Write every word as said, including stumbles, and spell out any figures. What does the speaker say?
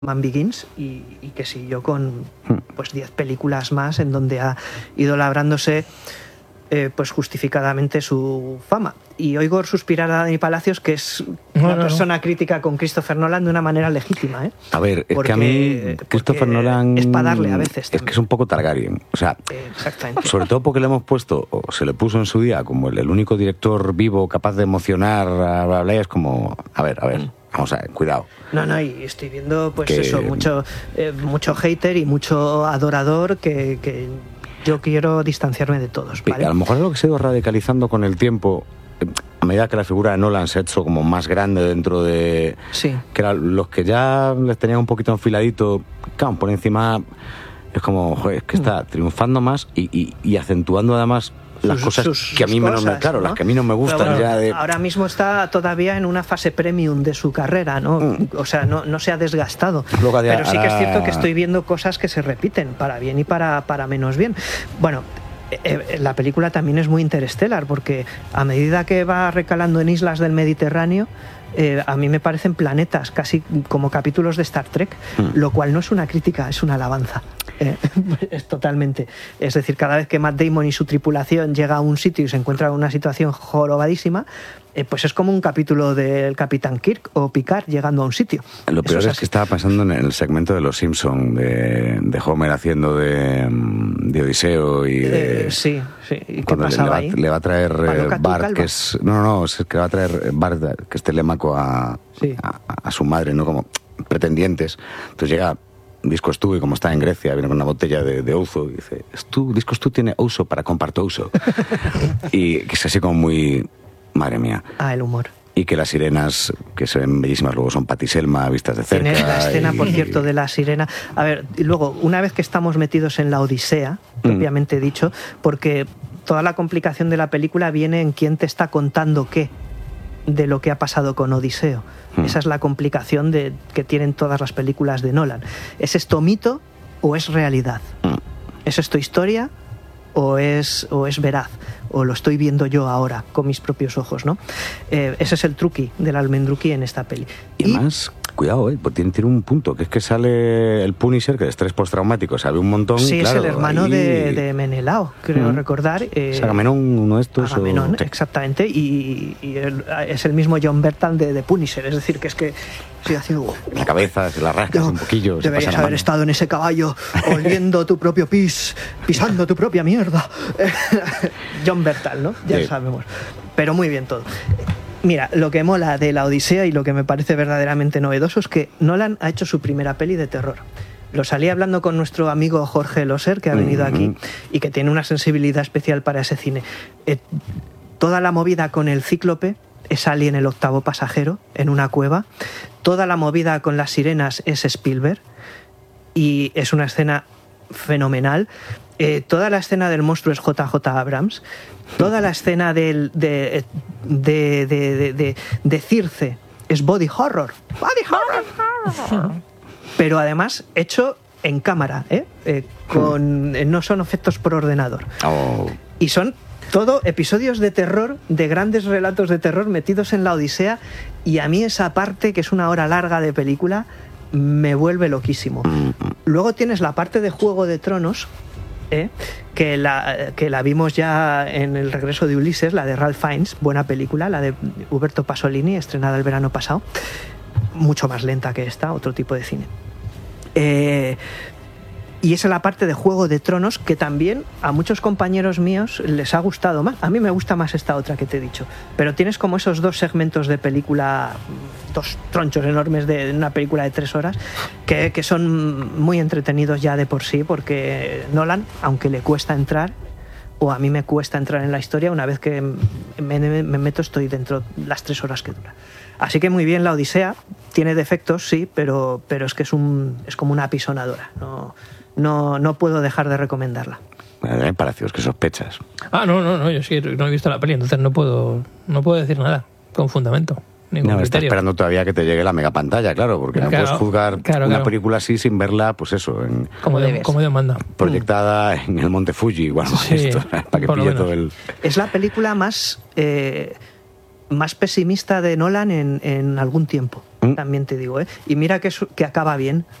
Man Begins y, y que siguió con pues diez películas más en donde ha ido labrándose eh, pues justificadamente su fama. Y oigo suspirar a Dani Palacios, que es una no, no, persona no. crítica con Christopher Nolan de una manera legítima, ¿eh? A ver, es porque, que a mí Christopher Nolan es para darle a veces es también. Que es un poco Targaryen, o sea, exactamente. Sobre todo porque le hemos puesto, o se le puso en su día como el, el único director vivo capaz de emocionar a bla, bla, es como, a ver, a ver, mm. vamos a ver, cuidado. No, no, y estoy viendo pues que... eso, mucho eh, mucho hater y mucho adorador que, que yo quiero distanciarme de todos, ¿vale? A lo mejor es lo que se ha ido radicalizando con el tiempo, a medida que la figura de Nolan se ha hecho como más grande dentro de... Sí. Que eran los que ya les tenían un poquito enfiladito, claro, por encima es como, joder, es que está triunfando más y, y, y acentuando además las sus, cosas sus, que a mí sus menos cosas, me, claro, ¿no? las que a mí no me gustan. Bueno, ya de... Ahora mismo está todavía en una fase premium de su carrera, ¿no? Mm. O sea, no, no se ha desgastado. Luego de, pero sí que es cierto a... que estoy viendo cosas que se repiten, para bien y para, para menos bien. Bueno, eh, la película también es muy interestelar, porque a medida que va recalando en islas del Mediterráneo, Eh, a mí me parecen planetas, casi como capítulos de Star Trek, mm. lo cual no es una crítica, es una alabanza. Eh, es totalmente. Es decir, cada vez que Matt Damon y su tripulación llega a un sitio y se encuentra en una situación jorobadísima, eh, pues es como un capítulo del Capitán Kirk o Picard llegando a un sitio. Lo peor es, es que estaba pasando en el segmento de Los Simpson, de, de Homer haciendo de, de Odiseo y de... Eh, sí, sí. ¿Y qué pasaba pasaba le va, ahí? le va a traer eh, Bart, que es... No, no, no, es que le va a traer Bart, que es Telémaco a, sí. a, a su madre, ¿no? Como pretendientes. Entonces llega Disco Stu, y como está en Grecia, viene con una botella de, de ouzo y dice, Stu, Disco Stu tiene ouzo para compartir ouzo. Y que es así como muy... Madre mía. Ah, el humor. Y que las sirenas, que se ven bellísimas, luego son Patti Selma vistas de cerca. Tienes la escena, y... por cierto, de la sirena. A ver, y luego, una vez que estamos metidos en la Odisea, propiamente mm. dicho, porque toda la complicación de la película viene en quién te está contando qué de lo que ha pasado con Odiseo. Mm. Esa es la complicación de, que tienen todas las películas de Nolan. ¿Es esto mito o es realidad? Mm. ¿Es esto historia o es, o es veraz? O lo estoy viendo yo ahora con mis propios ojos, ¿no? Eh, ese es el truqui del almendruqui en esta peli. Y, y más, cuidado, eh, pues tiene, tiene un punto, que es que sale el Punisher, que de estrés postraumático sabe un montón. Sí, claro, es el hermano ahí... de, de Menelao, creo mm. recordar. Eh, es Agamenón, uno de estos. Agamenón, o... exactamente, y, y el, es el mismo John Bertal de, de Punisher, es decir, que es que estoy haciendo... La cabeza, se la rascas un poquillo. Deberías haber estado en ese caballo, oliendo tu propio pis, pisando tu propia mierda. John Bertal, ¿no? Ya sí. sabemos. Pero muy bien todo. Mira, lo que mola de la Odisea y lo que me parece verdaderamente novedoso es que Nolan ha hecho su primera peli de terror. Lo salí hablando con nuestro amigo Jorge Loser, que ha venido mm-hmm. aquí y que tiene una sensibilidad especial para ese cine. Eh, toda la movida con el cíclope es Alien el octavo pasajero en una cueva. Toda la movida con las sirenas es Spielberg y es una escena fenomenal. Eh, toda la escena del monstruo es J J Abrams. Toda la escena del, de, de, de, de, de, de Circe es body horror. Body horror. Pero además hecho en cámara, ¿eh? Eh, con, eh, no son efectos por ordenador. Oh. Y son todo episodios de terror, de grandes relatos de terror metidos en la Odisea, y a mí esa parte, que es una hora larga de película, me vuelve loquísimo. Luego tienes la parte de Juego de Tronos, ¿eh? que, la, que la vimos ya en El regreso de Ulises, la de Ralph Fiennes, buena película, la de Uberto Pasolini, estrenada el verano pasado, mucho más lenta que esta, otro tipo de cine. Eh... Y esa es la parte de Juego de Tronos que también a muchos compañeros míos les ha gustado más. A mí me gusta más esta otra que te he dicho. Pero tienes como esos dos segmentos de película, dos tronchos enormes de una película de tres horas, que, que son muy entretenidos ya de por sí, porque Nolan, aunque le cuesta entrar, o a mí me cuesta entrar en la historia, una vez que me, me meto estoy dentro las tres horas que dura. Así que muy bien la Odisea, tiene defectos, sí, pero, pero es que es, un, es como una apisonadora, no... No, no puedo dejar de recomendarla. Bueno, me pareció que sospechas. Ah, no, no, no, yo sí no he visto la peli, entonces no puedo, no puedo decir nada con fundamento. Ningún no, criterio. Está esperando todavía que te llegue la mega pantalla, claro, porque claro, no puedes juzgar claro, una claro. película así sin verla, pues eso, en, como, de, como Dios manda. Proyectada mm. en el Monte Fuji, igual, sí, esto, para que pille todo el... Es la película más, eh, más pesimista de Nolan en, en algún tiempo. Mm. también te digo, ¿eh? Y mira que, su- que acaba bien,